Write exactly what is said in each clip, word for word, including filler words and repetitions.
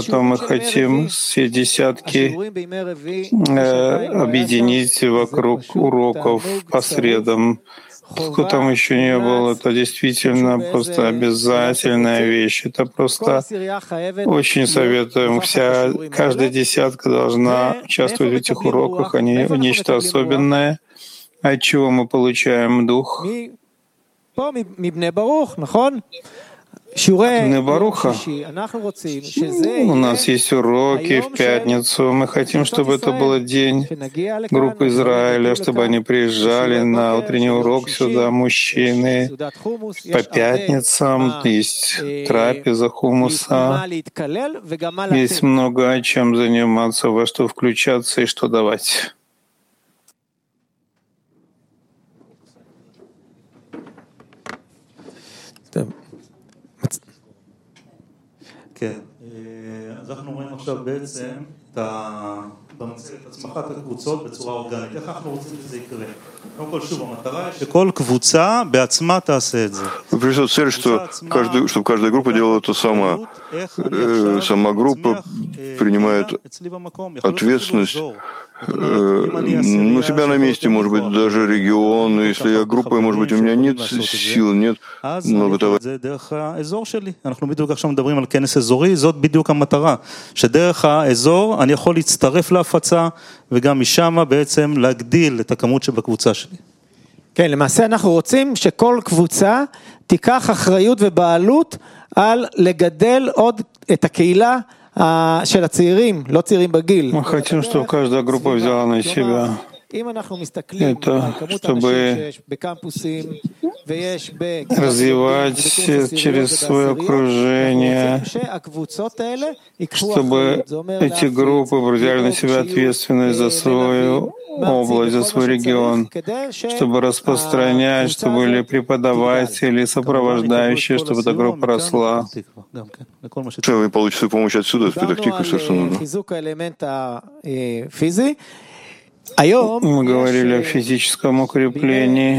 потом мы хотим все десятки э, объединить вокруг уроков по средам. Сколько там еще не было, это действительно просто обязательная вещь. Это просто очень советуем. Вся, каждая десятка должна участвовать в этих уроках. Они нечто особенное. От чего мы получаем дух? Бней Баруха. У нас есть уроки в пятницу. Мы хотим, чтобы это был день группы Израиля, чтобы они приезжали на утренний урок сюда, мужчины. По пятницам есть трапеза хумуса. Есть много чем заниматься, во что включаться и что давать. כן, אז אנחנו רואים עכשיו בעצם במצגת הצמחת הקבוצות בצורה אורגנית. איך אנחנו רוצים שזה יקרה? קודם כל, שוב, המטרה היא שכל קבוצה בעצמה תעשה את זה. Причем цель, что каждый, чтобы каждая группа делала то сама. Сама группа принимает ответственность на себя на месте, может быть, даже регион. Если я группа, может быть, у меня нет сил, нет много товарищей. זה דרך האזור שלי. אנחנו בדיוק עכשיו מדברים על כנס אזורי, זאת בדיוק המטרה. שדרך האזור אני יכול להצטרף להפצה, וגם משם בעצם להגדיל את הכמות שבקבוצה שלי. כן, למעשה אנחנו רוצים שכל קבוצה תיקח אחריות ובעלות על לגדל עוד את הקהילה של הצעירים, לא צעירים בגיל. Мы хотим, чтобы каждая группа взяла на себя это, чтобы развивать через свое окружение, чтобы эти группы взяли на себя ответственность за свою область, за свой регион, чтобы распространять, чтобы были преподаватели, сопровождающие, чтобы эта группа росла. Вы получите помощь отсюда, с Петах-Тиквы, все, что нужно. Мы говорили о физическом укреплении.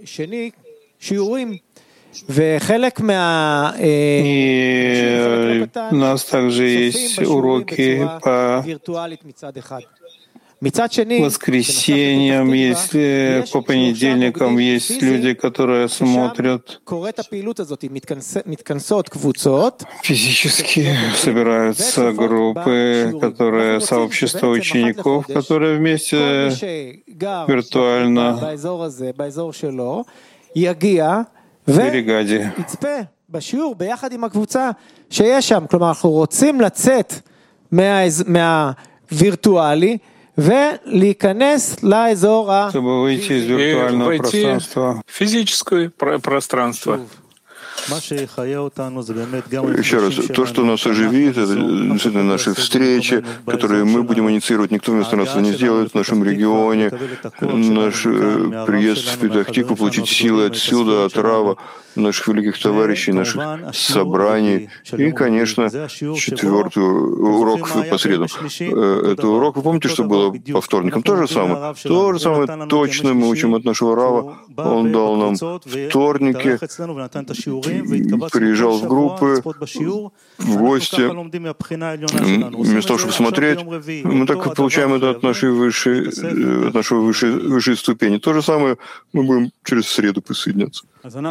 И у нас также есть уроки по воскресеньям, если по понедельникам есть люди, которые смотрят, физически собираются группы, которые сообщество учеников, которые вместе виртуально в бригаде. בשיעור ביחד עם הקבוצה שיש שם, כלומר אנחנו רוצים לצאת מהווירטואלי ולהיכנess לאזור ה... чтобы выйти из виртуального пространства. Физическое пространство. Еще раз, то, что нас оживит, это действительно наши встречи, которые мы будем инициировать, никто вместо нас это не сделает в нашем регионе, наш приезд в Петах-Тикву, получить силы отсюда, от Рава, наших великих товарищей, наших собраний. И, конечно, четвертый урок по средам. Это урок, вы помните, что было по вторникам? То же самое. То же самое точно мы учим от нашего Рава. Он дал нам вторники, приезжал в группы, в гости. Вместо того, чтобы смотреть, мы так получаем это от нашей высшей, от нашей высшей, высшей ступени. То же самое мы будем через среду присоединяться.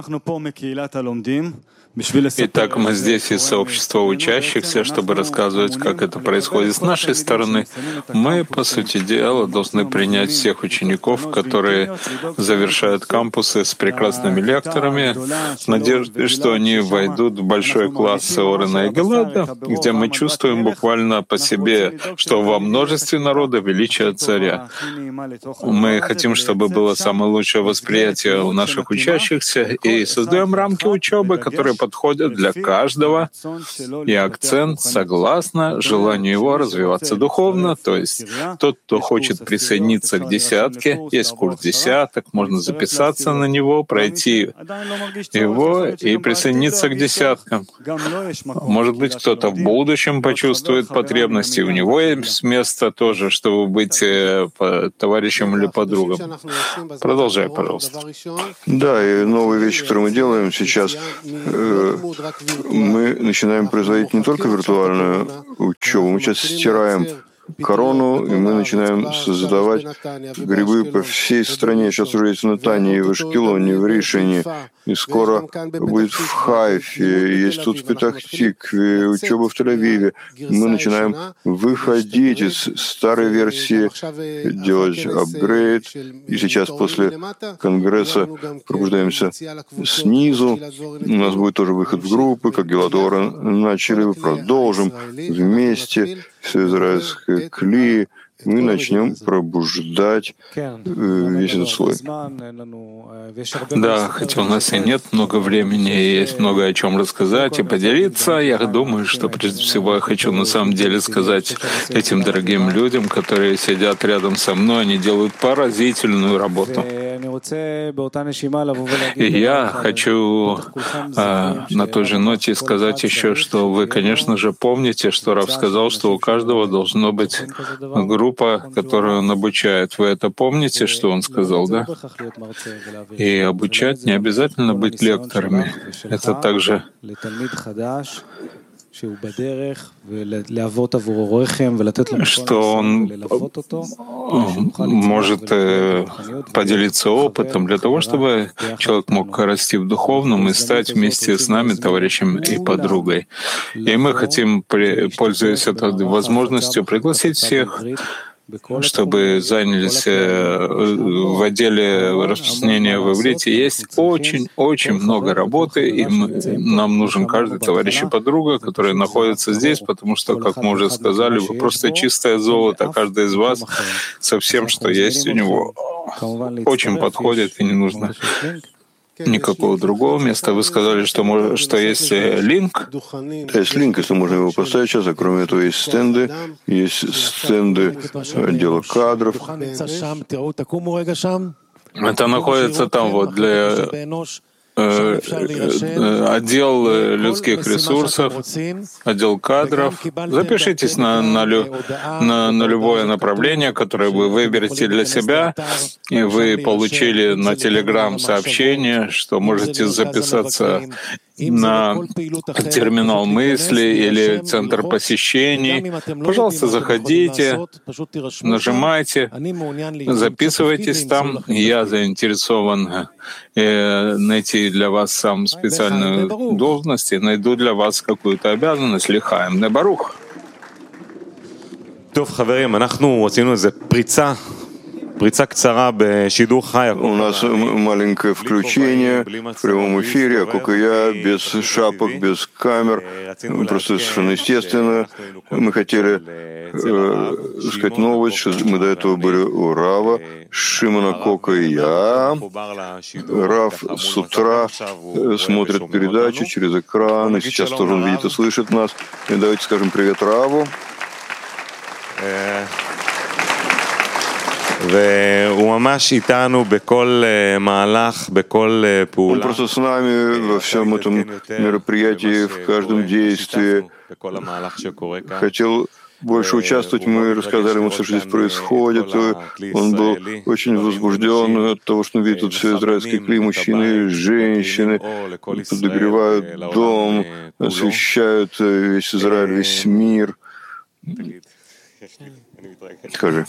Итак, мы здесь из сообщества учащихся, чтобы рассказывать, как это происходит с нашей стороны. Мы, по сути дела, должны принять всех учеников, которые завершают кампусы с прекрасными лекторами, в надежде, что они войдут в большой класс Орена и Гелада, где мы чувствуем буквально по себе, что во множестве народа величие царя. Мы хотим, чтобы было самое лучшее восприятие у наших учащихся, и создаем рамки учебы, которые подходят для каждого, и акцент согласно желанию его развиваться духовно, то есть тот, кто хочет присоединиться к десятке, есть курс десяток, можно записаться на него, пройти его и присоединиться к десяткам. Может быть, кто-то в будущем почувствует потребности, у него есть место тоже, чтобы быть товарищем или подругом. Продолжай, пожалуйста. Да, и новые вещи, которые мы делаем сейчас, мы начинаем производить не только виртуальную учебу, учебу. Мы сейчас стираем корону, и мы начинаем создавать грибы по всей стране. Сейчас уже есть в Натании, в Ашкелоне, в Ришине, и скоро будет в Хайфе, есть тут в Петах-Тикве, учеба в Тель-Авиве. Мы начинаем выходить из старой версии, делать апгрейд, и сейчас после Конгресса пробуждаемся снизу. У нас будет тоже выход в группы, как Геладора начали, мы продолжим вместе все израильское кли, мы начнем пробуждать весь этот слой. Да, хотя у нас и нет много времени, и есть много о чем рассказать и поделиться, я думаю, что прежде всего я хочу на самом деле сказать этим дорогим людям, которые сидят рядом со мной, они делают поразительную работу. И я хочу а, на той же ноте сказать еще, что вы, конечно же, помните, что Рав сказал, что у каждого должна быть группа, которую он обучает. Вы это помните, что он сказал, да? И обучать не обязательно быть лекторами. Это также что он может поделиться опытом для того, чтобы человек мог расти в духовном и стать вместе с нами товарищем и подругой. И мы хотим, пользуясь этой возможностью, пригласить всех, чтобы занялись в отделе распространения в иврите. Есть очень-очень много работы, и мы, нам нужен каждый товарищ и подруга, которые находятся здесь, потому что, как мы уже сказали, вы просто чистое золото, каждый из вас со всем, что есть у него, очень подходит, и не нужно никакого другого места. Вы сказали, что, может, что есть линк? Есть линк, если можно его поставить сейчас, а кроме этого есть стенды, есть стенды отдела кадров. Это находится там вот для отдел людских ресурсов, отдел кадров. Запишитесь на, на, на, на любое направление, которое вы выберете для себя, и вы получили на Telegram сообщение, что можете записаться на терминал мысли или центр посещений. Пожалуйста, заходите, нажимайте, записывайтесь там. Я заинтересован э, найти для вас самую специальную должность и найду для вас какую-то обязанность. Лихаем не барух. טוב, חברים, אנחנו עשינו איזה פריצה. У нас маленькое включение в прямом эфире, Акук и я, без шапок, без камер, просто совершенно естественно. Мы хотели э, сказать новость, что мы до этого были у Рава, Шимона Кока и я. Рав с утра смотрит передачу через экран, и сейчас тоже он видит и слышит нас. И давайте скажем привет Раву. Он просто с нами во всем этом мероприятии, в каждом действии. Хотел больше участвовать, мы рассказали ему все, что здесь происходит. Он был очень возбужден от того, что он видит тут все израильские кли, мужчины и женщины, подогревают дом, освещают весь Израиль, весь мир. Скажи.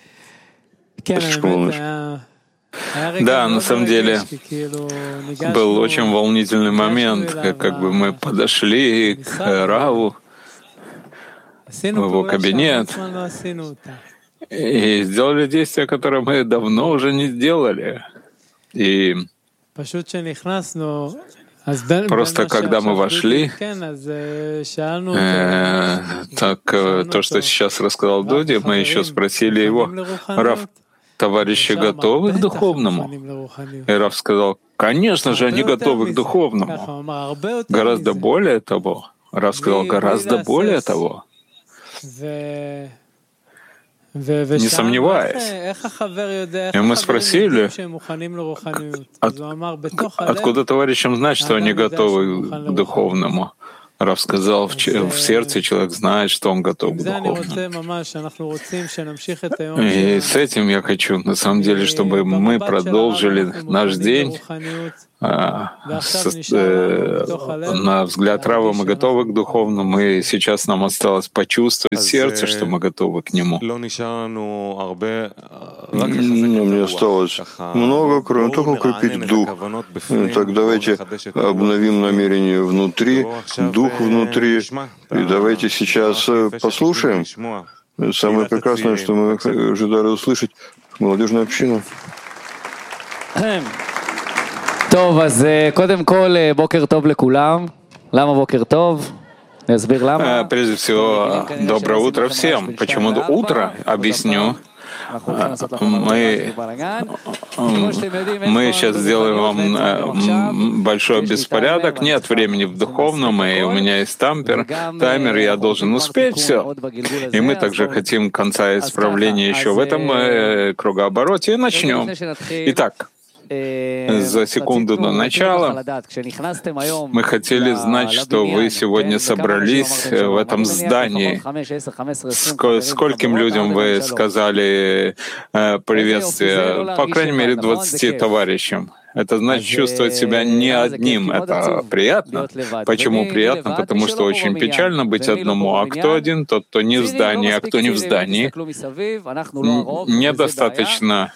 Да, на самом деле был очень волнительный момент, как, как бы мы подошли к Раву в его кабинет и сделали действия, которые мы давно уже не сделали. И просто когда мы вошли, э, так то, что сейчас рассказал Дуди, мы еще спросили его: «Рав, товарищи готовы к духовному?» И Рав сказал: «Конечно же, они готовы к духовному. Гораздо более того». Рав сказал: «Гораздо более того». Не сомневаясь. И мы спросили, от, откуда товарищам знать, что они готовы к духовному. Рав сказал, в, в сердце человек знает, что он готов к духовному. И с этим я хочу, на самом деле, чтобы мы продолжили наш день на взгляд Рава мы готовы к духовному, и сейчас нам осталось почувствовать сердце, что мы готовы к нему. Мне осталось много, кроме того, укрепить дух. Так давайте обновим намерение внутри, дух внутри, и давайте сейчас послушаем. Самое прекрасное, что мы ожидали услышать, молодежную общину. טוב, אז קודם כל, בוקר טוב לכולם. למה בוקר טוב? אני אסביר למה. Прежде всего, доброе утро всем. Почему утро? Объясню. Мы, мы сейчас сделаем вам большой беспорядок. Нет времени в духовном, и у меня есть тампер, таймер, я должен успеть все. И мы также хотим конца исправления еще в этом кругообороте. И начнем. Итак, за секунду до начала мы хотели знать, что вы сегодня собрались в этом здании. Скольким людям вы сказали приветствие? По крайней мере, двадцати товарищам. Это значит чувствовать себя не одним. Это приятно. Почему приятно? Потому что очень печально быть одному. А кто один? Тот, кто не в здании. А кто не в здании? Недостаточно.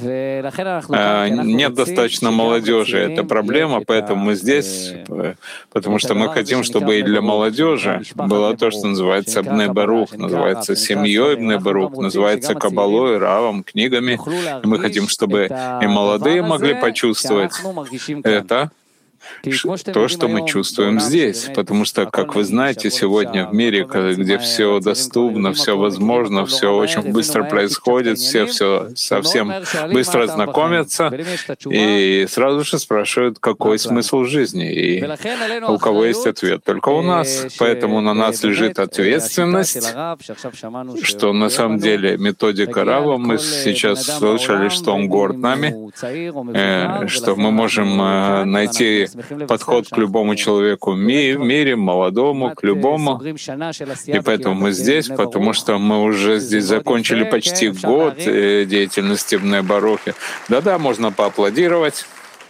Нет достаточно молодежи, это проблема, поэтому мы здесь, потому что мы хотим, чтобы и для молодежи было то, что называется Бней Барух, называется семьей Бней Барух, называется Кабалой, Равом, книгами. И мы хотим, чтобы и молодые могли почувствовать это, то, что мы чувствуем здесь. Потому что, как вы знаете, сегодня в мире, где все доступно, все возможно, все очень быстро происходит, все все совсем быстро знакомятся и сразу же спрашивают, какой смысл жизни. И у кого есть ответ? Только у нас. Поэтому на нас лежит ответственность, что на самом деле методика Рава, мы сейчас слышали, что он горд нами, что мы можем найти подход к любому человеку в мире, молодому, к любому. И поэтому мы здесь, потому что мы уже здесь закончили почти год деятельности в Бней Барухе. Да-да, можно поаплодировать.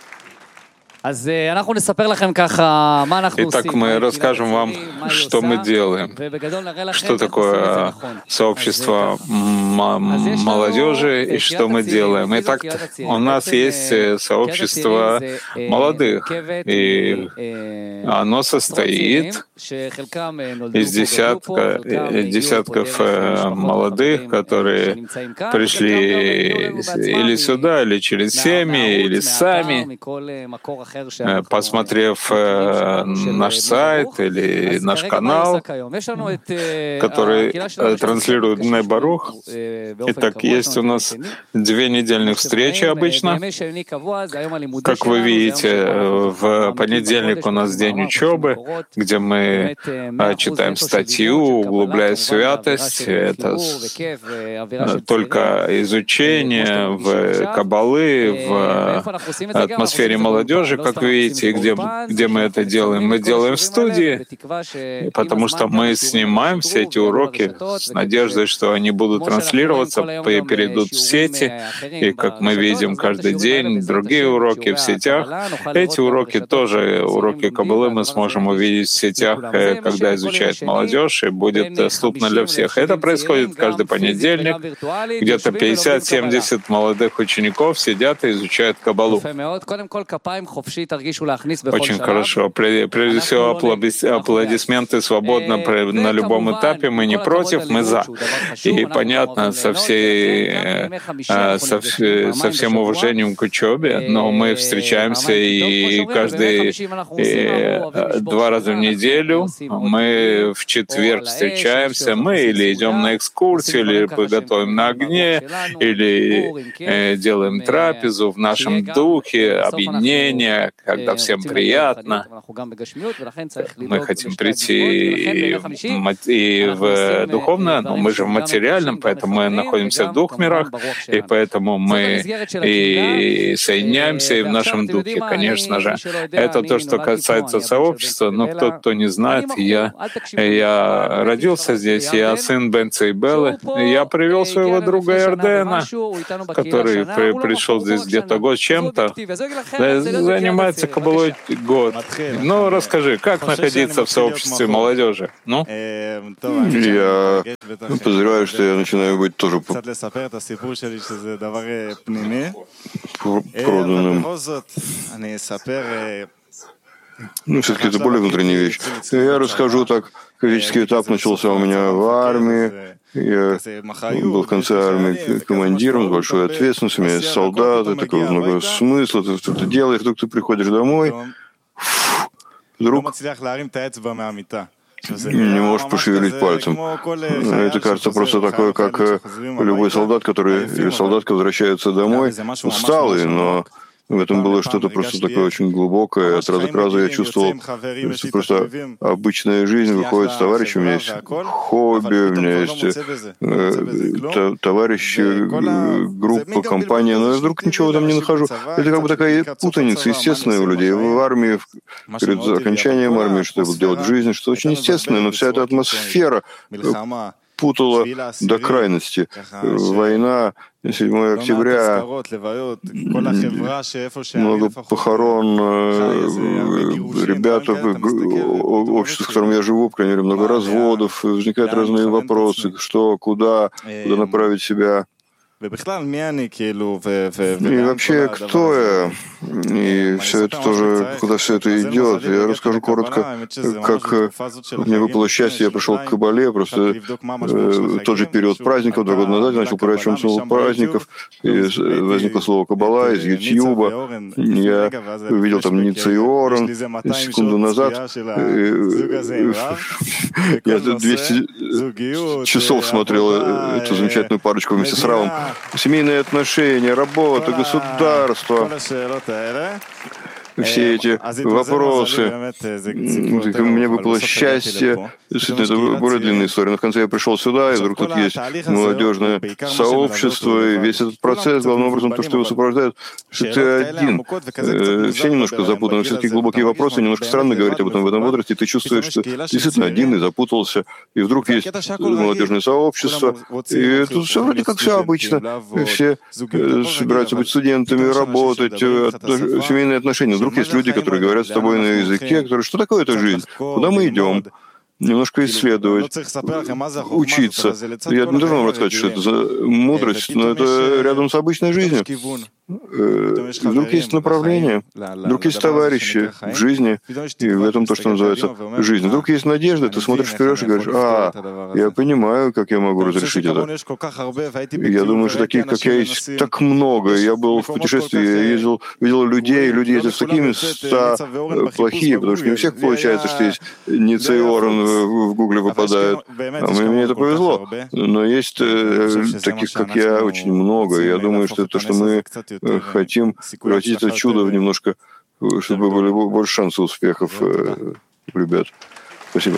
Итак, мы расскажем вам, что мы делаем, что такое сообщество молодежи и что мы делаем. Итак, у нас есть сообщество молодых, и оно состоит из десятка, десятков молодых, которые пришли или сюда, или через семьи, или сами, посмотрев э, наш сайт или наш канал, который э, транслирует Бней Барух. Итак, есть у нас две недельных встречи обычно. Как вы видите, в понедельник у нас день учебы, где мы э, читаем статью, углубляя святость. Это только изучение в Кабалы, в атмосфере молодежи, как вы видите, где, где мы это делаем. Мы делаем в студии, потому что мы снимаем все эти уроки с надеждой, что они будут транслироваться и перейдут в сети. И, как мы видим каждый день, другие уроки в сетях. Эти уроки тоже, уроки Каббалы, мы сможем увидеть в сетях, когда изучает молодежь, и будет доступно для всех. Это происходит каждый понедельник. Где-то пятьдесят-семьдесят молодых учеников сидят и изучают Каббалу. Очень хорошо. Прежде всего, аплодисменты свободно на любом этапе. Мы не против, мы за. И понятно, со, всей, со, со всем уважением к учебе, но мы встречаемся и каждые и два раза в неделю. Мы в четверг встречаемся, мы или идем на экскурсию, или готовим на огне, или делаем трапезу в нашем духе, объединение, когда всем приятно. Мы хотим прийти и в, и в духовное, но мы же в материальном, поэтому мы находимся в двух мирах, и поэтому мы и соединяемся и в нашем духе, конечно же. Это то, что касается сообщества, но кто, кто не знает, я, я родился здесь, я сын Бенца и Беллы, я привел своего друга Ярдена, который при, пришел здесь где-то год с чем-то. За, за занимается каббалой год. Ну, расскажи, как находиться в сообществе молодежи? Ну? Я подозреваю, что я начинаю быть тоже проданным. Ну, все-таки это более внутренняя вещь. Я расскажу так. Физический этап начался у меня в армии. Я был в конце армии командиром с большой ответственностью. У меня есть солдаты, такого много смысла. Ты что-то делаешь, вдруг ты приходишь домой, вдруг не можешь пошевелить пальцем. Это кажется просто такое, как любой солдат, который или солдатка возвращается домой, усталый, но в этом было что-то просто такое очень глубокое. От раза к разу я чувствовал, что просто обычная жизнь выходит с товарищем. У меня есть хобби, у меня есть э, товарищи, группа, компания, но я вдруг ничего там не нахожу. Это как бы такая путаница естественная у людей. В армии, перед окончанием армии, что я буду делать в жизни, что очень естественное, но вся эта атмосфера путала до крайности. Война, седьмого октября, много похорон, ребята, общество, в котором я живу, по крайней мере, много разводов, возникают разные вопросы, что, куда, куда направить себя. И вообще, кто я? И все это тоже, куда все это идет. Я расскажу коротко, как мне выпало счастье, я пришел к Кабале, просто э, тот же период праздников, два года назад я начал проверять, в чем смысл праздников, и возникло слово Кабала из Ютьюба. Я увидел там Ницца и Орен секунду назад. Я двести часов смотрел эту замечательную парочку вместе с Равом. Семейные отношения, работа, государство, все эти вопросы. Мне выпало счастье. Действительно, это более длинная история. Но в конце я пришел сюда, и вдруг тут есть молодежное сообщество, и весь этот процесс, главным образом, то, что его сопровождает, что ты один. Все немножко запутаны, все-таки глубокие вопросы, немножко странно говорить об этом в этом возрасте, и ты чувствуешь, что действительно один и запутался, и вдруг есть молодежное сообщество, и тут все вроде как все обычно. Все собираются быть студентами, работать, семейные отношения. Вдруг есть люди, которые говорят с тобой на языке, которые, что такое эта жизнь? Куда мы идем? Немножко исследовать, учиться. Я не должен вам рассказать, что это за мудрость, но это рядом с обычной жизнью. Вдруг есть направление, вдруг есть товарищи в жизни, и в этом то, что называется жизнь. Вдруг есть надежда, ты смотришь вперед и говоришь, а, я понимаю, как я могу разрешить это. Я думаю, что таких, как я, есть так много. Я был в путешествии, я ездил, видел людей, люди ездят в такие места плохие, потому что не у всех получается, что есть Ницца и Орен в Гугле выпадают. А мне это повезло. Но есть э, таких, как я, очень много. Я думаю, что это то, что мы хотим превратить это чудо в немножко, чтобы были больше шансов успехов э, у ребят. Спасибо.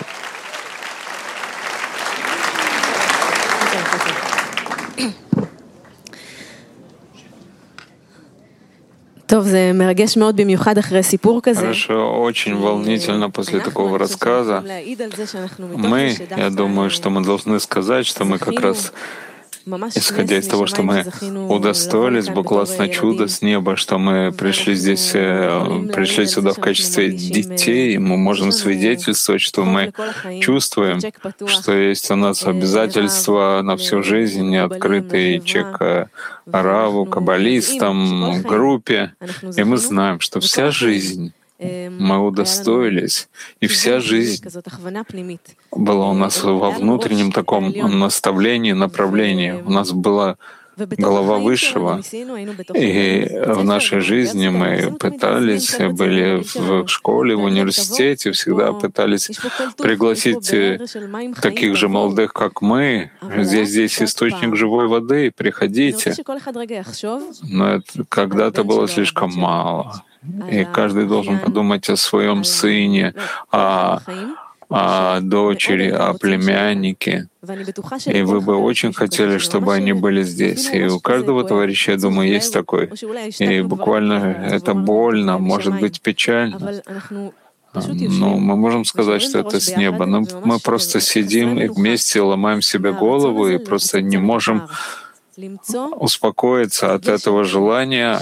Хорошо, очень волнительно после такого рассказа. Мы, я думаю, что мы должны сказать, что мы как раз, исходя из того, что мы удостоились бы классное чудо с неба, что мы пришли здесь, пришли сюда в качестве детей, мы можем свидетельствовать, что мы чувствуем, что есть у нас обязательства на всю жизнь, открытый чек Раву, каббалистам, группе, и мы знаем, что вся жизнь мы удостоились, и вся жизнь была у нас во внутреннем таком наставлении, направлении. У нас была голова Высшего, и в нашей жизни мы пытались, были в школе, в университете, всегда пытались пригласить таких же молодых, как мы. Здесь, здесь источник живой воды, приходите. Но это когда-то было слишком мало. И каждый должен подумать о своем сыне, о, о дочери, о племяннике. И вы бы очень хотели, чтобы они были здесь. И у каждого товарища, я думаю, есть такой. И буквально это больно, может быть печально. Но мы можем сказать, что это с неба. Но мы просто сидим и вместе ломаем себе голову и просто не можем успокоиться от этого желания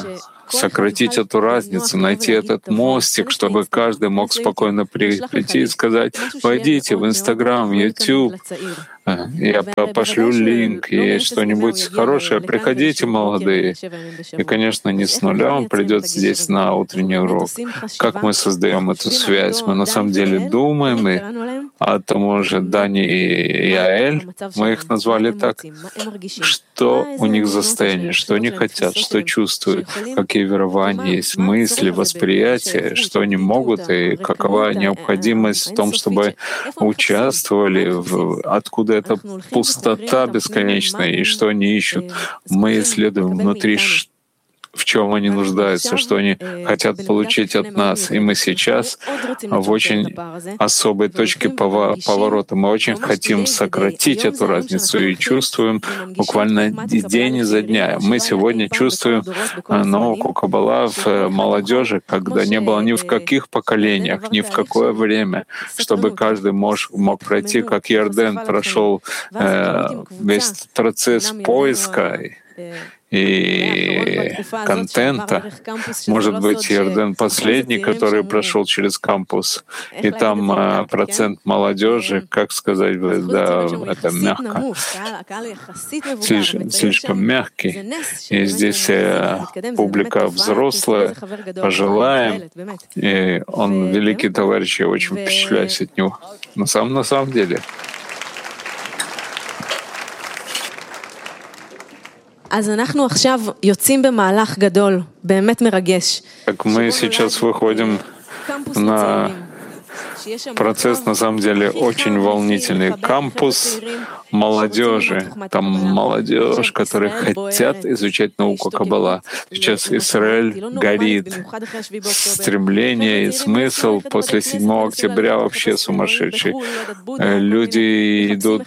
сократить эту разницу, найти этот мостик, чтобы каждый мог спокойно прийти и сказать: «Войдите в Инстаграм, Ютуб, я пошлю линк, есть что-нибудь хорошее, приходите, молодые». И, конечно, не с нуля он придет здесь на утренний урок. Как мы создаем эту связь? Мы на самом деле думаем, и о том же Дани и Яэль, мы их назвали так, что у них за состояние, что они хотят, что чувствуют, какие верования есть, мысли, восприятия, что они могут и какова необходимость в том, чтобы участвовали, в, откуда эта пустота бесконечная и что они ищут. Мы исследуем внутри, в чем они нуждаются, что они хотят получить от нас. И мы сейчас в очень особой точке поворота. Мы очень хотим сократить эту разницу и чувствуем буквально день изо дня. Мы сегодня чувствуем науку Каббала в молодежи, когда не было ни в каких поколениях, ни в какое время, чтобы каждый мог, мог пройти, как Ярден прошел э, весь процесс поиска и контента. Может быть, Ярден последний, который прошел через кампус, и там а, процент молодежи, как сказать, да, это мягко, слишком, слишком мягкий. И здесь а, публика взрослая, пожелаем, и он великий товарищ, я очень впечатляюсь от него. На самом, на самом деле. אז אנחנו עכשיו יוצאים במהלך גדול, באמת מרגש. Так мы сейчас выходим на процесс, на самом деле, очень волнительный. Кампус молодежи. Там молодежь, которые хотят изучать науку Каббала. Сейчас Израиль горит. Стремление и смысл после седьмого октября вообще сумасшедший. Люди идут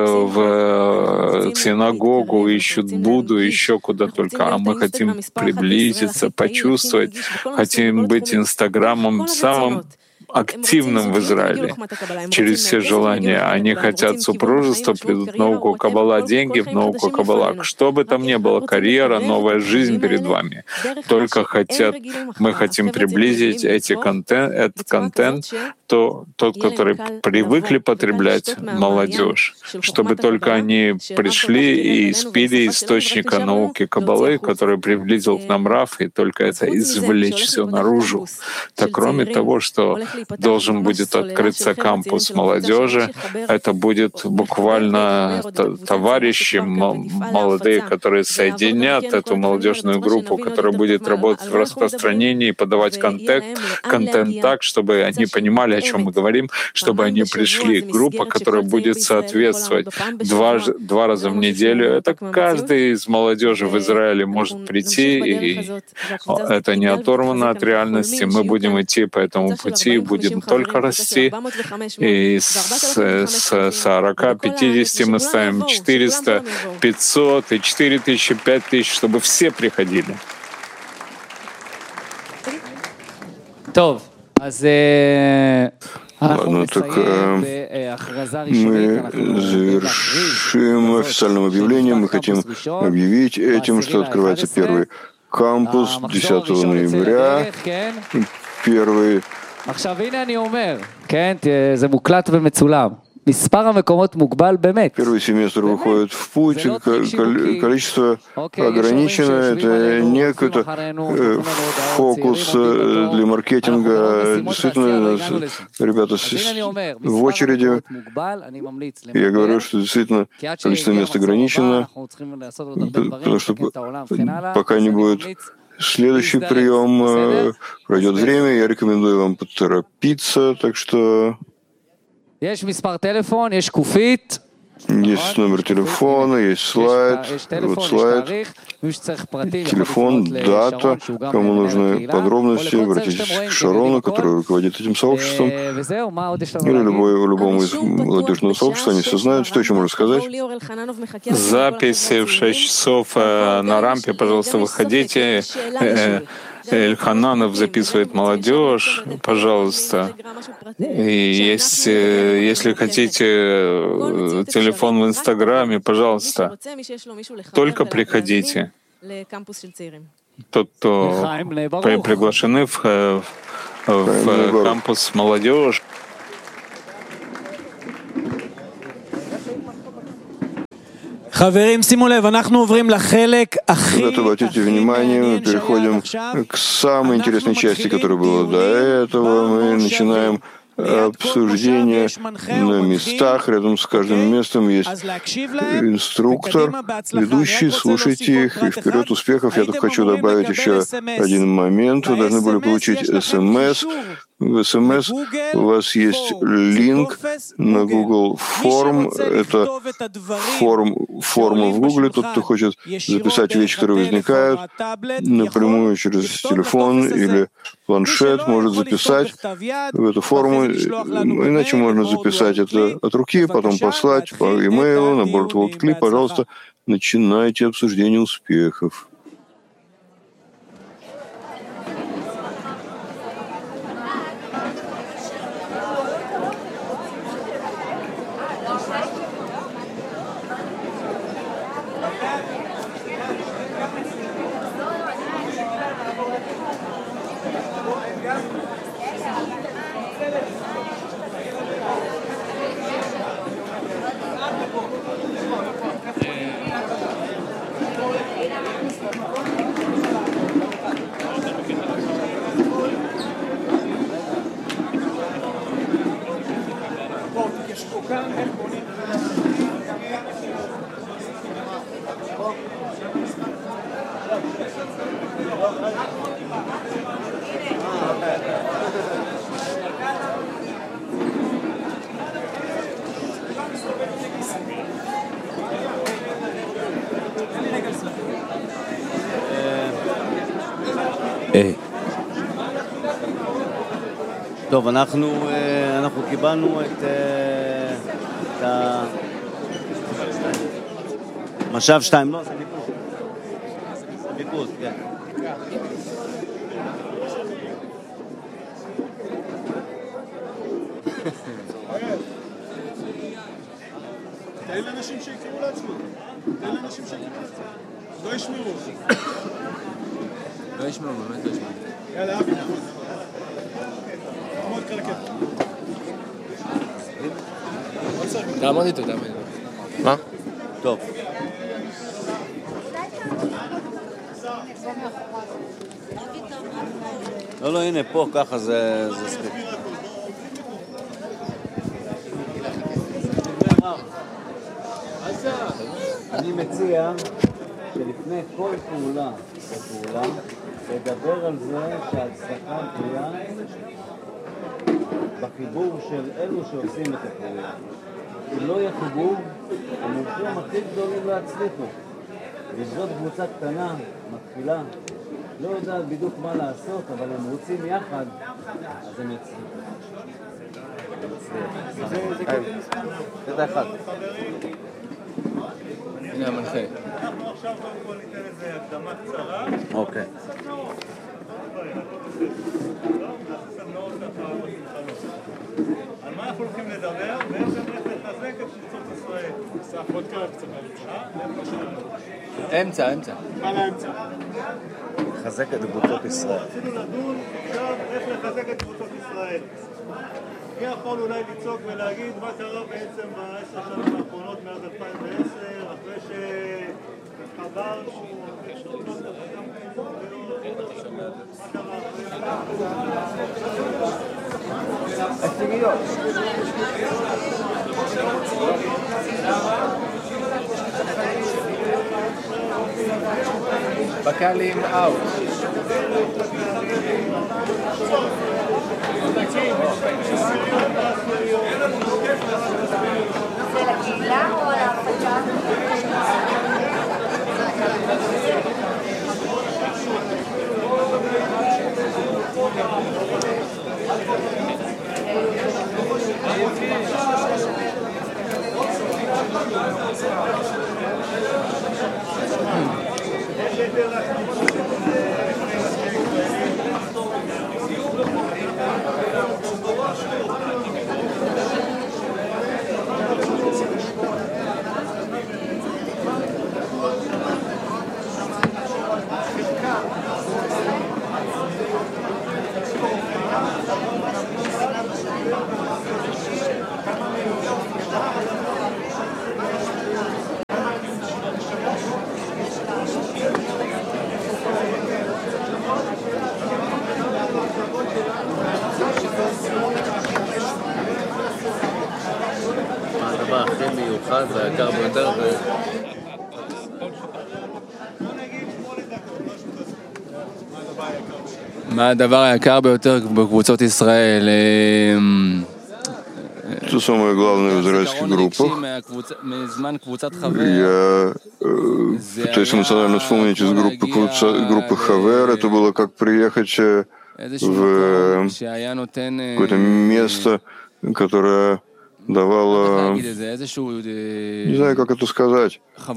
в синагогу, ищут Будду, еще куда только. А мы хотим приблизиться, почувствовать, хотим быть Инстаграмом самым активным в Израиле через все желания. Они хотят супружества, придут в науку Каббала, деньги в науку Каббала. Что бы там ни было, карьера, новая жизнь перед вами. Только хотят, мы хотим приблизить эти контент, этот контент, то, тот, который привыкли потреблять молодежь, чтобы только они пришли и испили источника науки Каббалы, который приблизил к нам Раф, и только это извлечь все наружу. Так кроме того, что должен будет открыться кампус молодежи. Это будет буквально товарищи молодые, которые соединят эту молодежную группу, которая будет работать в распространении и подавать контент, контент так, чтобы они понимали, о чем мы говорим, чтобы они пришли. Группа, которая будет соответствовать два, два раза в неделю. Это каждый из молодежи в Израиле может прийти, и это не оторвано от реальности. Мы будем идти по этому пути, будем только расти, и с сорока пятидесяти мы ставим четыреста, пятьсот и четыре тысячи, пять тысяч, чтобы все приходили. Ладно, так э, мы завершим официальным объявлением. Мы хотим объявить этим, что открывается первый кампус десятого ноября. Первый עכשיו הנה אני אומר, כן, זה מוקלט ומצולם. מספר המקומות מוגבל באמת. Первый семестр выходит в путь, количество ограничено, это не какой-то фокус для маркетинга. Действительно, ребята в очереди. Я говорю, что действительно количество мест ограничено, потому что пока не будет следующий прием, пройдет время, я рекомендую вам поторопиться, так что есть מספר טלפון, יש שקופית. Есть номер телефона, есть слайд, вот слайд, телефон, дата. Кому нужны подробности, обратитесь к Шарону, который руководит этим сообществом, или любой, любому из молодежного сообщества, они все знают. Что еще можно сказать? Записи в шесть часов на рампе, пожалуйста, выходите. Эльхананов записывает молодежь, пожалуйста. И есть, если хотите телефон в Инстаграме, пожалуйста, только приходите. тот, кто приглашены в, в, в кампус молодежи. Ребята, обратите внимание, мы переходим к самой интересной части, которая была до этого. Мы начинаем обсуждение на местах, рядом с каждым местом есть инструктор, ведущий, слушайте их, и вперед успехов. Я тут хочу добавить еще один момент. Вы должны были получить СМС. В СМС у вас есть линк на Google Form. Это форм, форма в Google. Тот, кто хочет записать вещи, которые возникают, напрямую через телефон или планшет, может записать в эту форму. Иначе можно записать это от руки, потом послать по e-mail на борт WorldClip. Пожалуйста, начинайте обсуждение успехов. טוב, אנחנו, אנחנו קיבלנו את, את ה... משאב שתיים, לא, זה ליכוד. ליכוד, כן. תן לאנשים שיקראו לעצמם. תן לאנשים שיקראו לעצמם. לא ישמעו. לא ישמעו, באמת לא ישמעו. יאללה, אבי, נכון. מאוד קרקט. תעמוד איתו, תעמוד איתו. מה? טוב. לא, לא, הנה, פה, ככה זה ספיק. אני מציע שלפני כל פעולה בפעולה, לדבר על זה שההצלחה תלויה בחיבור של אלו שעושים את הפעולה. אם לא יהיה חיבור, המומחים הכי גדולים לא יצליחו. וזאת קבוצה קטנה, מתחילה, לא יודעת בדיוק מה לעשות, אבל הם רוצים יחד, אז הם יצליחו. זה אחד. הנה המנחה. אנחנו עכשיו קודם כל ניתן איזה הקדמה קצרה. אוקיי. על מה אנחנו הולכים לדבר? בעצם איך לחזק את קבוצות ישראל. סף עוד קרב קצת על אמצע, אמצע. מה לאמצע? לחזק את קבוצות ישראל. רצינו לדון עכשיו איך לחזק את קבוצות ישראל. מי יכול אולי לצעוק ולהגיד מה קרה בעצם בעשר שנים האחרונות מאז אלפיים ועשר, אחרי שהתחברנו, אחרי שתוכנות את החתם חיזוריות, מה קרה אחרי? בקלים אאוט. זה לקהילה או להפצה? מה הדבר היקר ביותר בקבוצות ישראל? Что самое главное в израильских группах? Я пытаюсь эмоционально вспомнить из группы, группы Хавер. Это было как приехать в какое-то место, которое давало, не знаю, как это сказать,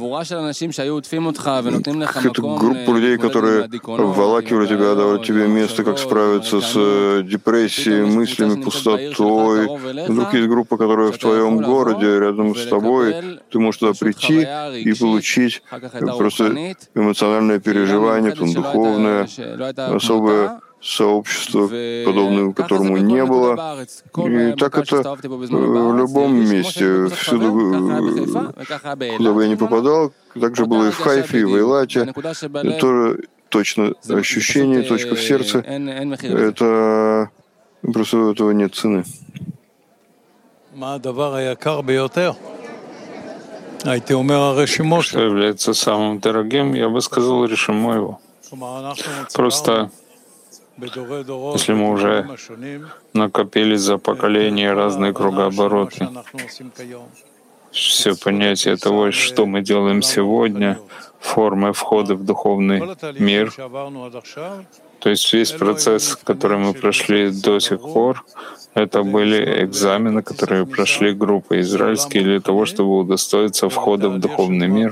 какая-то группа людей, которые вволакивали тебя, давали тебе место, как справиться с депрессией, мыслями, пустотой. Вдруг есть группа, которая в твоем городе, рядом с тобой, ты можешь туда прийти и получить просто эмоциональное переживание, потом духовное, особое сообщество, подобного которому не было. И так это в любом месте, всюду, куда бы я ни попадал, так же было и в Хайфе, и в Эйлате. Тоже точно ощущение, точка в сердце. Это просто у этого нет цены. Что является самым дорогим, я бы сказал, Решимоеву. Просто если мы уже накопили за поколения разные кругообороты, все понятие того, что мы делаем сегодня, формы входа в духовный мир, то есть весь процесс, который мы прошли до сих пор, это были экзамены, которые прошли группы израильские для того, чтобы удостоиться входа в духовный мир.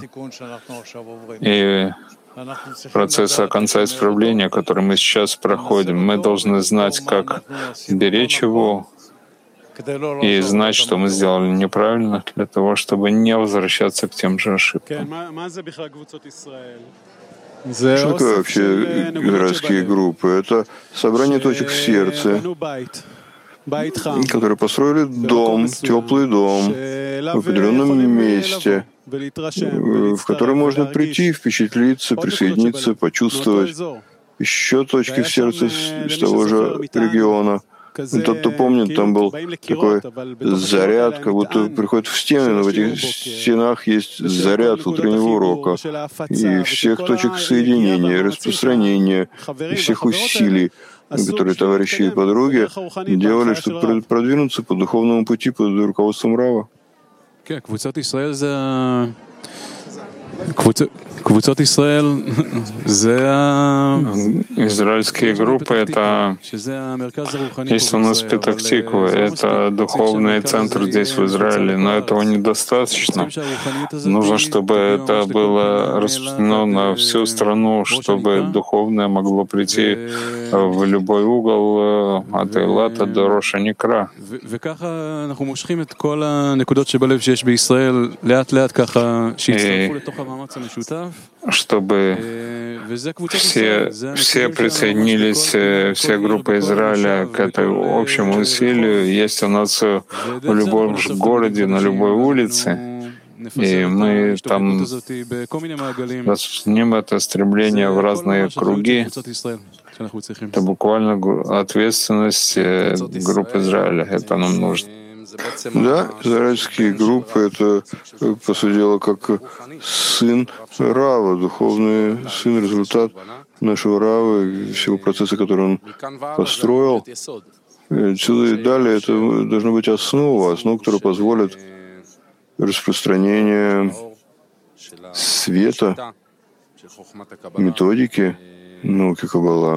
И процесса конца исправления, который мы сейчас проходим, мы должны знать, как беречь его и знать, что мы сделали неправильно, для того, чтобы не возвращаться к тем же ошибкам. Что такое вообще израильские группы? Это собрание точек в сердце, которые построили дом, теплый дом в определенном месте, в который можно прийти, впечатлиться, присоединиться, почувствовать. Еще точки в сердце с того же региона. Тот, кто помнит, там был такой заряд, как будто приходит в стены, но в этих стенах есть заряд утреннего урока и всех точек соединения, распространения, и всех усилий, которые товарищи и подруги делали, чтобы продвинуться по духовному пути под руководством Рава. Израильские группы — это, есть у нас Петах-Тиква, это духовный центр здесь, в Израиле, но этого недостаточно. Нужно, чтобы это было распространено на всю страну, чтобы духовное могло прийти в любой угол от Эйлата до Роша Никра. И чтобы все, все присоединились, все группы Израиля к этому общему усилию. Есть у нас в любом городе, на любой улице, и мы там распространим это стремление в разные круги. Это буквально ответственность групп Израиля. Это нам нужно. Да, израильские группы — это, по сути дела, как сын Рава, духовный сын, результат нашего Рава и всего процесса, который он построил. Отсюда и далее это должна быть основа, основа, которая позволит распространение света, методики науки Каббала,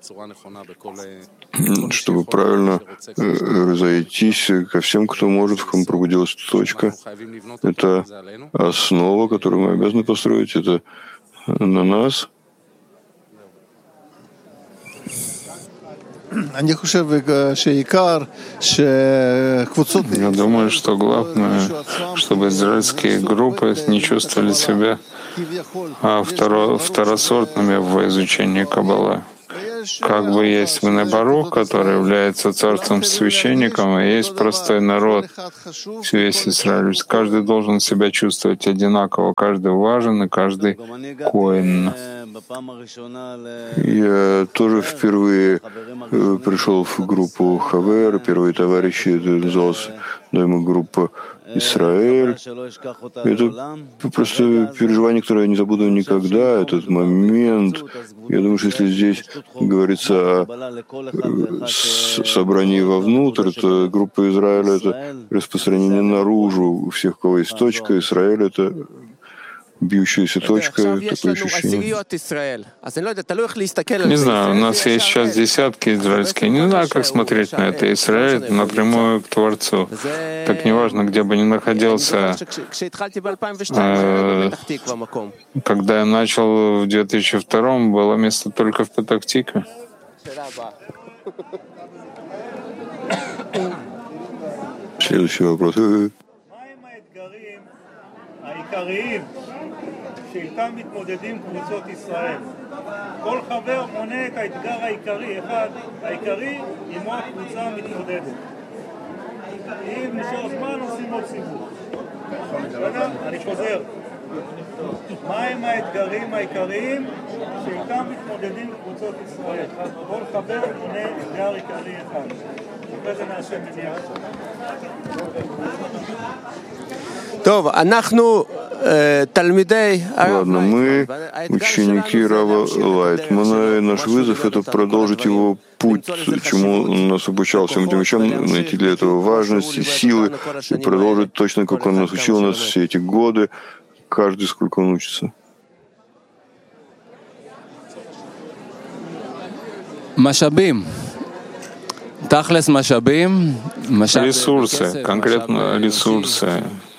чтобы правильно разойтись ко всем, кто может, в ком пробудилась точка. Это основа, которую мы обязаны построить, это на нас. Я думаю, что главное, чтобы израильские группы не чувствовали себя а второ, второсортными в изучении Каббалы. Как бы есть Бней Барух, который является царством священником, и есть простой народ, весь Израиль. Каждый должен себя чувствовать одинаково, каждый важен и каждый коэн. Я тоже впервые пришел в группу Хавер, первые товарищи, это называлась группа Израиль. Это просто переживание, которое я не забуду никогда, этот момент. Я думаю, что если здесь говорится о собрании вовнутрь, то группа Израиля — это распространение наружу. У всех, у кого есть точка, Израиль — это бьющаяся точка, такое ощущение. Не знаю, у нас есть сейчас десятки израильские. Не знаю, как смотреть на это. Израиль напрямую к Творцу. Так неважно, где бы ни находился. Э, когда я начал в две тысячи втором, было место только в Петах-Тикве. Следующий вопрос. שאיתם מתמודדים קבוצות ישראל. כל חבר מונה את האתגר העיקרי, אחד, העיקרי, עמו הקבוצה מתמודדת. אם נשאר זמן, עושים עוד סיבוב. אני חוזר. מהם האתגרים העיקריים שאיתם מתמודדים קבוצות ישראל? כל חבר מונה אתגר עיקרי אחד. אחרי זה נעשה מניעה. טוב, אנחנו תלמידי... Ладно, мы ученики Рава Лайтмана, и наш вызов — это продолжить его путь, чему он нас обучал всем этим вещам, найти для этого важность, силы, и продолжить точно, как он нас учил нас все эти годы, каждый сколько он учится. Машабим. Тахлес машабим. Ресурсы, конкретно ресурсы.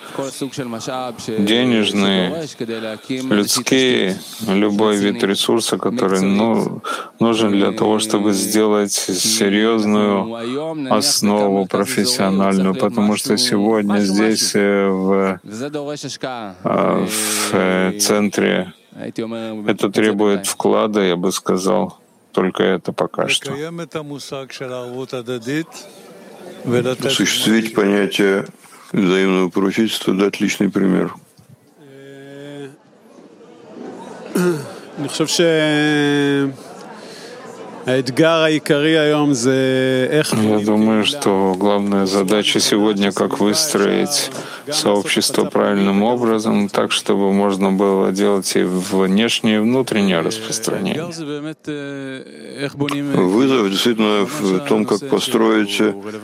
Денежные, людские, любой вид ресурса, который ну, нужен для того, чтобы сделать серьезную основу профессиональную, потому что сегодня здесь, в, в центре, это требует вклада, я бы сказал, только это пока что. Осуществить понятие взаимного поручительства, дать личный пример. Я думаю, что главная задача сегодня — как выстроить сообщество правильным образом, так, чтобы можно было делать и внешнее, и внутреннее распространение. Вызов действительно в том, как построить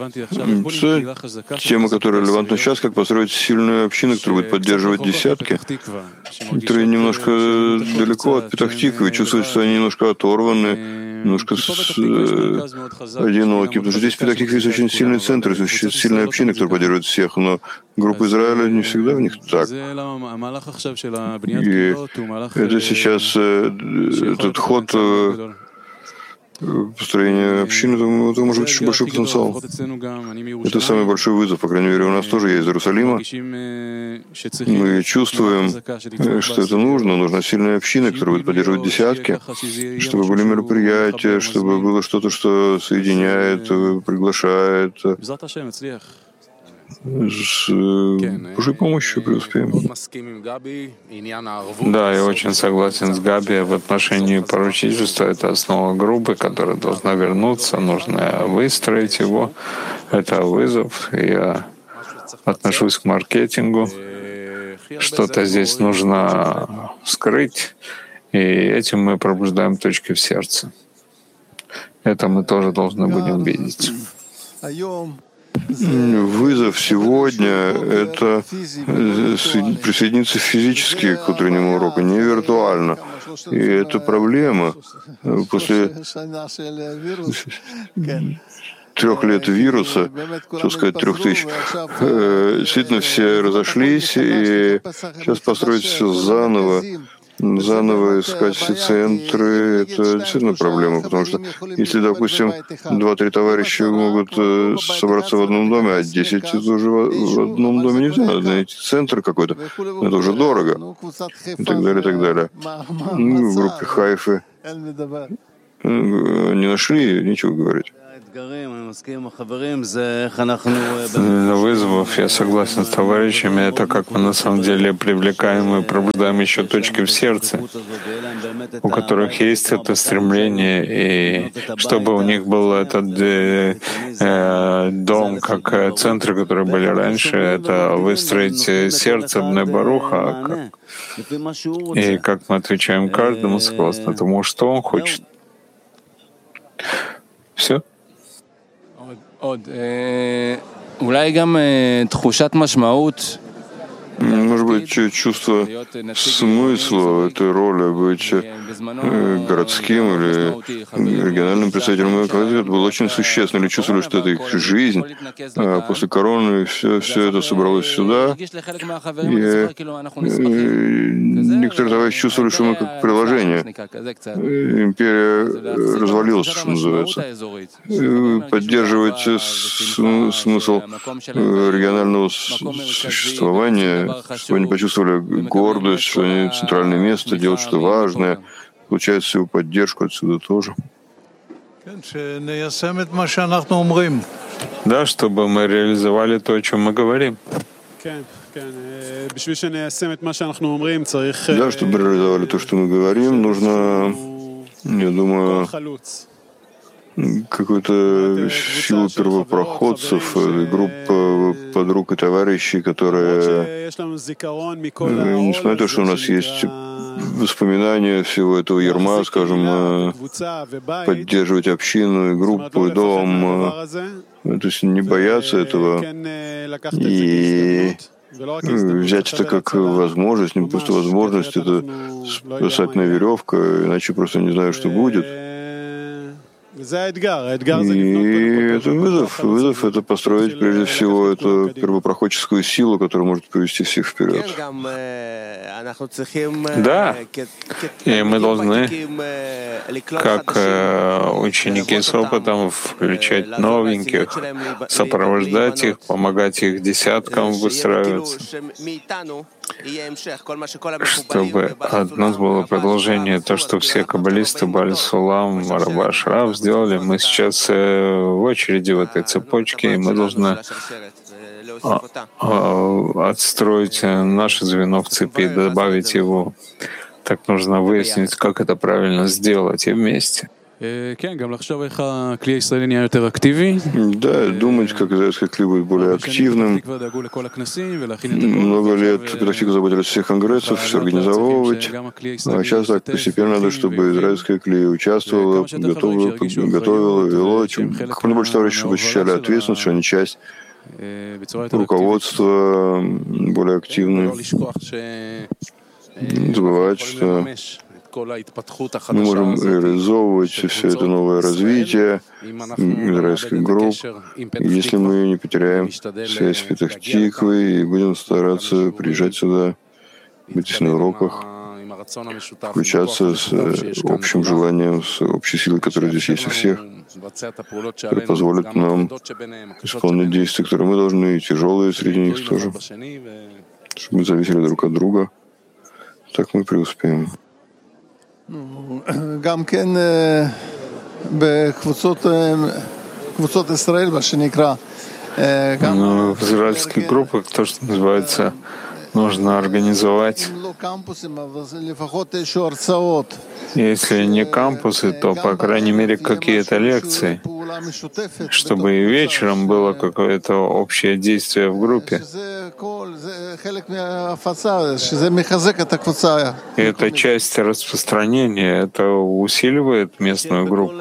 тема, которая релевантна сейчас, как построить сильную общину, которая будет поддерживать десятки, которые немножко далеко от Петах-Тиквы, чувствуют, что они немножко оторваны, немножко с, э, одиноки, потому что здесь в Петах-Тикве есть очень сильный центр, есть сильная община, которая поддерживает всех, но группа Израиля не всегда в них так. И это сейчас э, этот ход э, построения общины, это может быть очень большой потенциал. Это самый большой вызов, по крайней мере, у нас тоже есть из Иерусалима. Мы чувствуем, что это нужно. Нужна сильная община, которая будет поддерживать десятки, чтобы были мероприятия, чтобы было что-то, что соединяет, приглашает. С Божьей помощью преуспеем. Да, я очень согласен с Габи в отношении поручительства. Это основа группы, которая должна вернуться. Нужно выстроить его. Это вызов. Я отношусь к маркетингу. Что-то здесь нужно скрыть. И этим мы пробуждаем точки в сердце. Это мы тоже должны будем видеть. Вызов сегодня — это присоединиться физически к утреннему уроку, не виртуально. И это проблема. После трех лет вируса, что сказать, трех тысяч, действительно все разошлись, и сейчас построить все заново, заново искать все центры — это действительно проблема, потому что если, допустим, два-три товарища могут собраться в одном доме, а десять тоже в одном доме нельзя, надо найти центр какой-то, это уже дорого, и так далее, и так далее. Ну, в группе Хайфы не нашли, нечего говорить. вызовов, я согласен с товарищами, это как мы на самом деле привлекаем и пробуждаем еще точки в сердце, у которых есть это стремление, и чтобы у них был этот э, э, дом, как э, центры, которые были раньше, это выстроить сердце Бней Баруха, как, и как мы отвечаем каждому согласно тому, что он хочет. Все? Может быть, чувство смысла этой роли быть городским или региональным представителем, это было очень существенно. Или чувствовали, что это их жизнь. А после короны все, все это собралось сюда. И некоторые товарищи чувствовали, что мы как приложение. Империя развалилась, что называется. И поддерживать смысл регионального существования, чтобы они почувствовали гордость, что они центральное место, делают что-то важное, получают всю поддержку отсюда тоже. Да, чтобы мы реализовали то, о чем мы говорим. Да, чтобы реализовали то, что мы говорим, нужно, я думаю, какую-то силу первопроходцев, группа подруг и товарищей, которые, несмотря на то, что у нас есть воспоминания всего этого ярма, скажем, поддерживать общину, и группу, и дом, то есть не бояться этого и взять это как возможность, не просто возможность, это спасательная веревка, иначе просто не знаю, что будет. И это вызов. Вызов — это построить прежде всего эту первопроходческую силу, которая может повести всех вперед. Да, и мы должны, как ученики с опытом, включать новеньких, сопровождать их, помогать их десяткам выстраиваться, чтобы от нас было продолжение, то, что все каббалисты, Бааль Сулам, Рабаш Рав сделали. Мы сейчас в очереди в этой цепочке, и мы должны отстроить наше звено в цепи, добавить его. Так нужно выяснить, как это правильно сделать, и вместе. Да, думать, как израильский клей будет более активным. Много лет Петах-Тиква заботились о всех конгрессов, все организовывать. А сейчас так постепенно надо, чтобы израильское клей участвовало, готовило, готовило, вело. Как можно больше товарищей, чтобы ощущали ответственность, что они часть руководства более активны. Не забывать, что мы можем реализовывать все это новое развитие израильских групп, если мы не потеряем связь с Петах-Тиквой и будем стараться приезжать сюда, быть на уроках, включаться с общим желанием, с общей силой, которая здесь есть у всех, которая позволит нам исполнить действия, которые мы должны, и тяжелые среди них тоже, чтобы мы зависели друг от друга. Так мы преуспеем. גם כן בקבוצות קבוצות ישראל, מה שנקרא. В израильских группах то, что называется, нужно организовать. Если не кампусы, то, по крайней мере, какие-то лекции, чтобы и вечером было какое-то общее действие в группе. И это часть распространения, это усиливает местную группу.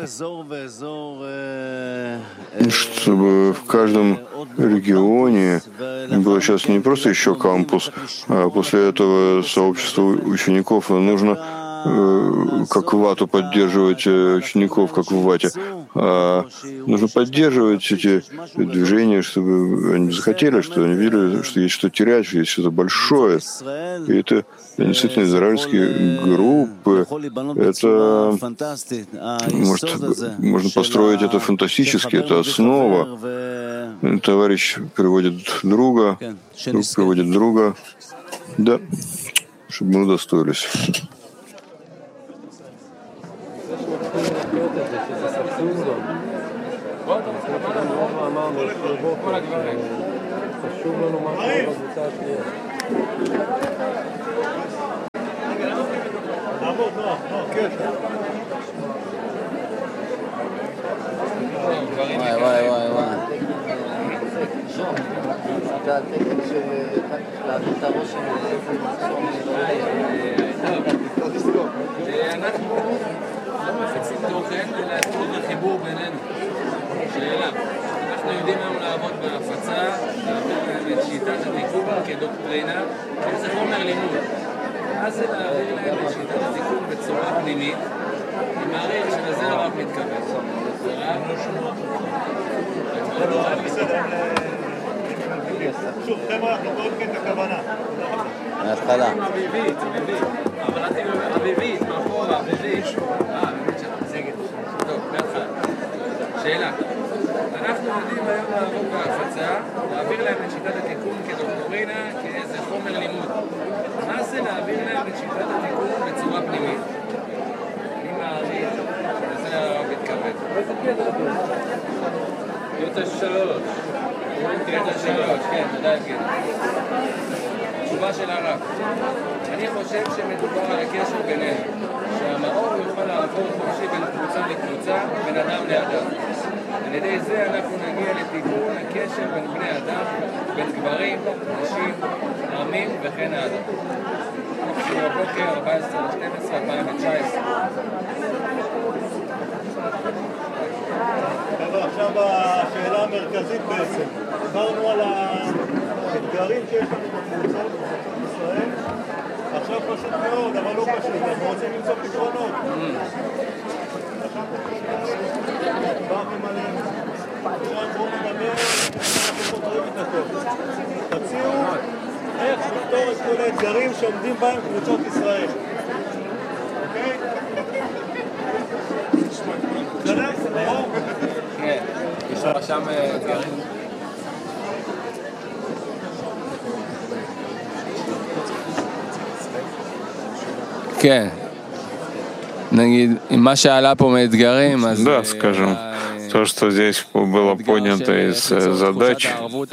Чтобы в каждом регионе было сейчас не просто еще кампус, а после этого сообщество учеников нужно как вату поддерживать учеников, как в вате. А нужно поддерживать эти движения, чтобы они захотели, что они видели, что есть что терять, что есть что-то большое. И это действительно израильские группы. Это может, можно построить это фантастически, это основа. Товарищ приводит друга, друг приводит друга. Да, чтобы мы удостоились. חשוב לנו מה קורה בקבוצה השנייה. נעמוד, נוח, נוח, כן. וואי וואי וואי וואי. אתה התקן של להביא את הראש של איזה מחסום אנחנו לא מפיצים תוכן, אלא תוכן החיבור בינינו. שאלה, אנחנו יודעים היום לעבוד בהפצה, להעביר להם את שיטת התיקון כדוקטרינה, שזה חומר לימוד. אז זה להעביר להם את שיטת התיקון בצורה פנימית, אני מעריך שלזה הרב מתכוון. שוב, חבר'ה, אנחנו מאוד כן את הכוונה. מההתחלה. אביבית, אביבית. אבל אתם אביבית, מאחורה, אביבית. אה, אביבית שלך, סגל. טוב, מההתחלה. שאלה. אנחנו יודעים היום לעבוד בהפצה, להעביר להם את שיטת התיקון כדוקטרינה, כאיזה חומר לימוד. מה זה להעביר להם את שיטת התיקון בצורה פנימית? אני מעריך שזה הרב מתכוון. יוצא שלוש. יוצא שלוש, כן, תודה כן. תשובה של הרב. אני חושב שמדובר על הקשר בינינו, שהמאור יוכל לעבור חופשי בין קבוצה לקבוצה, בין אדם לאדם. על ידי זה אנחנו נגיע לתיקון הקשר בין בני אדם, בין גברים, נשים, עמים וכן הלאה. בבוקר ארבע עשרה שתים עשרה אלפיים תשע עשרה. עכשיו השאלה המרכזית בעצם. דיברנו על האתגרים שיש לנו בקבוצות בישראל. עכשיו פשוט מאוד, אבל לא פשוט, אנחנו רוצים למצוא פתרונות. עכשיו פשוט מאוד, דיברתם עליהם. עכשיו בואו נדבר, אנחנו פותרים את הכל. תציעו איך לפתור את כל האתגרים שעומדים בהם קבוצות ישראל. אוקיי? בסדר? ברור? כן, יש לך שם אתגרים. כן, נגיד, מה שעלה פה מאתגרים, אז... Да, скажем, то, что здесь было поднято из задач,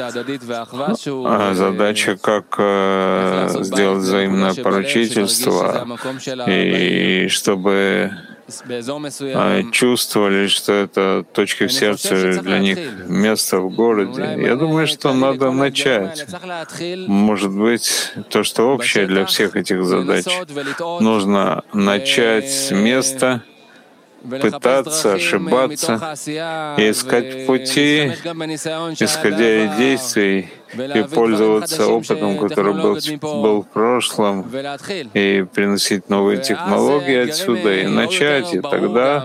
задача, как сделать взаимное поручительство, и чтобы чувствовали, что это точка в сердце для них, место в городе. Я думаю, что надо начать. Может быть, то, что общее для всех этих задач, нужно начать с места, пытаться ошибаться и искать пути, исходя из действий, и пользоваться опытом, который был, был в прошлом, и приносить новые технологии отсюда, и начать, и тогда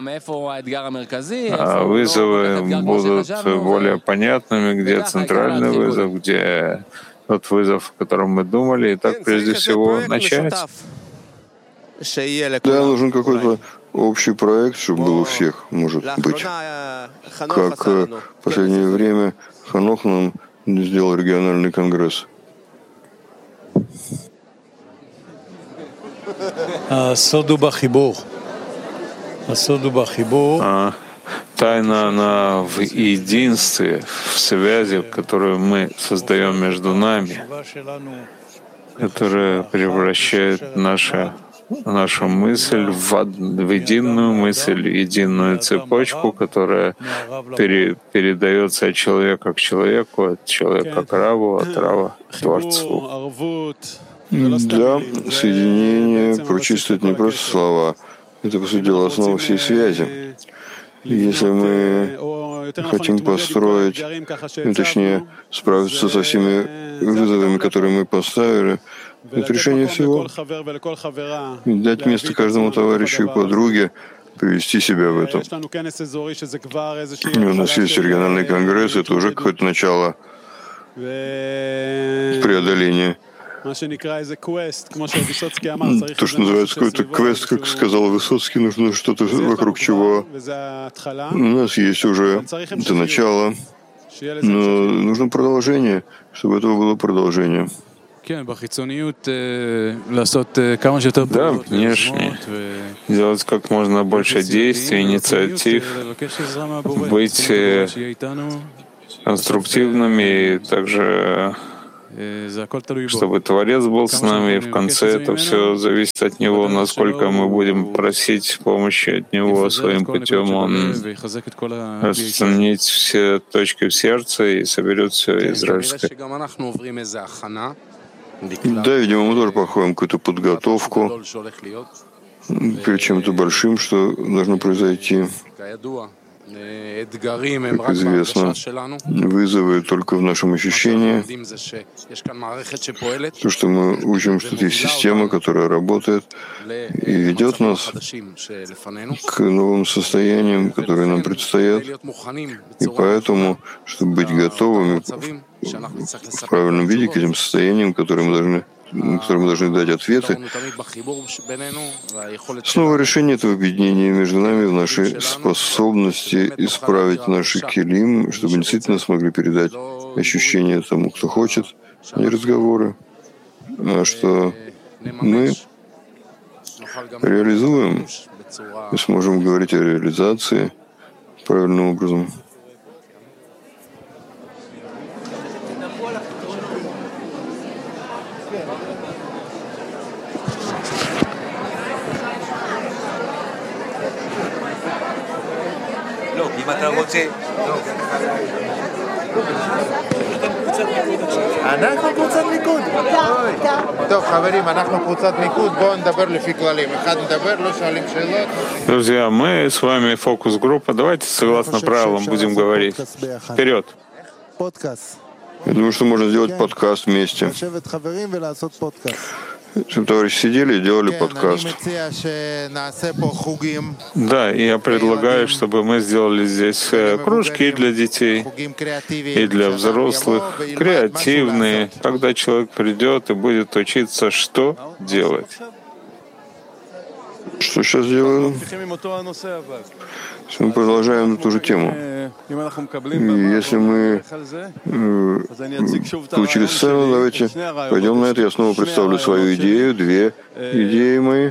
вызовы будут более понятными, где центральный вызов, где тот вызов, о котором мы думали, и так прежде всего начать. Да, нужен какой-то общий проект, чтобы был у всех, может быть. Как в последнее время Ханох нам сделал региональный конгресс. Тайна, она в единстве, в связи, которую мы создаем между нами, которая превращает наше нашу мысль в, в единую мысль, единую цепочку, которая пере, передается от человека к человеку, от человека к Раву, от Рава к Творцу. Да, соединение, прочистить не просто слова, это, по сути дела, основа всей связи. Если мы хотим построить, ну, точнее, справиться со всеми вызовами, которые мы поставили, это решение всего. Дать место каждому товарищу и подруге, привести себя в этом. И у нас есть региональный конгресс, это уже какое-то начало преодоления. То, что называется какой-то квест, как сказал Высоцкий, нужно что-то вокруг чего. У нас есть уже это начало, но нужно продолжение, чтобы этого было продолжение. Да, внешне. Делать как можно больше действий, инициатив, быть конструктивными, и также чтобы Творец был с нами, и в конце это все зависит от Него, насколько мы будем просить помощи от Него своим путем. Он расценит все точки в сердце и соберет все израильское. Да, видимо, мы тоже проходим какую-то подготовку перед чем-то большим, что должно произойти. Как известно, вызовы только в нашем ощущении. То, что мы учим, что есть система, которая работает и ведет нас к новым состояниям, которые нам предстоят. И поэтому, чтобы быть готовыми в правильном виде к этим состояниям, которые мы должны на которые мы должны дать ответы. Снова решение этого объединения между нами в нашей способности исправить наши килим, чтобы действительно смогли передать ощущения тому, кто хочет, а не разговоры, а что мы реализуем и сможем говорить о реализации правильным образом. אם אתה רוצה... אנחנו קבוצת מיקוד. טוב, חברים, אנחנו קבוצת מיקוד, בואו נדבר לפי כללים. אחד מדבר, לא שואלים שאלות. Друзья, мы с вами фокус-группа. Давайте согласно правилам будем говорить. Вперед! Я думаю, что можно сделать подкаст вместе. Чтобы товарищи сидели и делали подкаст. Да, и я предлагаю, чтобы мы сделали здесь кружки для детей и для взрослых, креативные, когда человек придет и будет учиться, что делать. Что сейчас делаем? Мы продолжаем ту же тему. И если мы э, получили сцену, давайте пойдем на это. Я снова представлю свою идею, две идеи мои.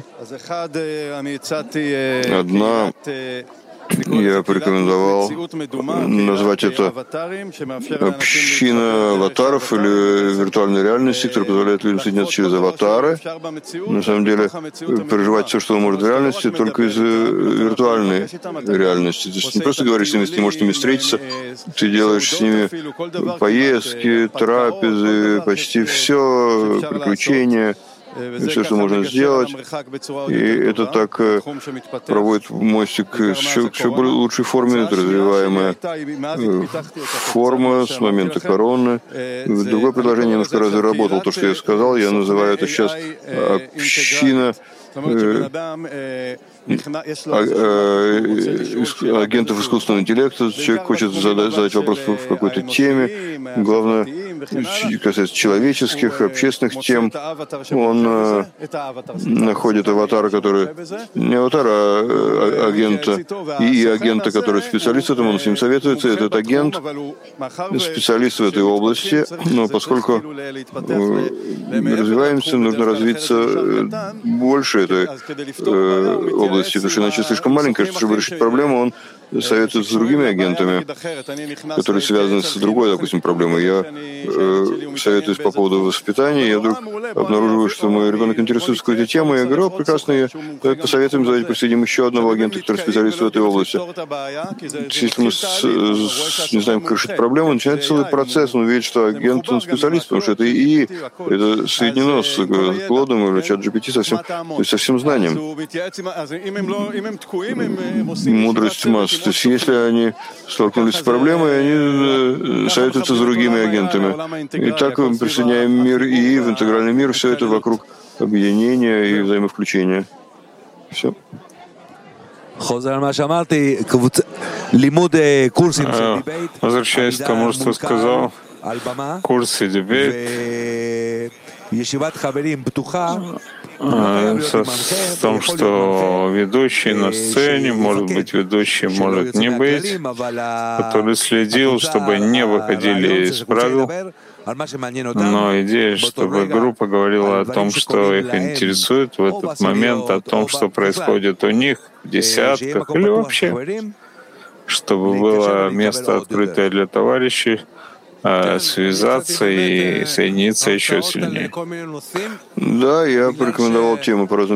Одна, я порекомендовал назвать это община аватаров или виртуальной реальности, которая позволяет людям соединяться через аватары. На самом деле, переживать все, что он может в реальности, только из виртуальной реальности. То есть не просто говоришь с ними, если ты можешь с ними встретиться, ты делаешь с ними поездки, трапезы, почти все, приключения. Все, что можно сделать, и это так проводит мостик к еще, еще более лучшей форме, это развиваемая форма с момента короны. Другое предложение немножко разработал то, что я сказал, я называю это сейчас община агентов искусственного интеллекта. Человек хочет задать, задать вопрос в какой-то теме, главное, касается человеческих, общественных тем, он э, находит аватара, который не аватара, а агента, и агента, который специалист в этом, он с ним советуется, этот агент специалист в этой области, но поскольку э, развиваемся, нужно развиться больше этой э, области, потому что иначе слишком маленькая, чтобы решить проблему, он советуется с другими агентами, которые связаны с другой, допустим, проблемой. Я э, советуюсь по поводу воспитания, я вдруг обнаруживаю, что мой ребенок интересуется какой-то темой, я говорю, о, прекрасно, я, давай посоветуем, давайте посадим еще одного агента, который специалист в этой области. Если мы с, с, не знаем, как решить проблему, начинается целый процесс, он видит, что агент, он специалист, потому что это ИИ, это соединено с Клодом или чат джи пи ти, со всем, то есть со всем знанием. Мудрость масс. То есть если они столкнулись с проблемой, они советуются с другими агентами. И так мы присоединяем мир и в интегральный мир, все это вокруг объединения и взаимовключения. Все. Возвращаясь к тому, что сказал, курсы дебейт, в том, что ведущий на сцене, может быть, ведущий может не быть, который следил, чтобы не выходили из правил. Но идея, чтобы группа говорила о том, что их интересует в этот момент, о том, что происходит у них в десятках или вообще, чтобы было место открытое для товарищей, связаться и соединиться еще сильнее. Да, я порекомендовал тему по разным